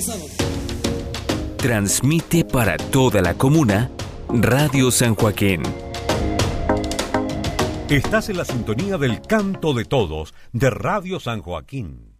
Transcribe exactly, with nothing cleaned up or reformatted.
Comenzamos. Transmite para toda la comuna Radio San Joaquín. Estás en la sintonía del Canto de Todos de Radio San Joaquín.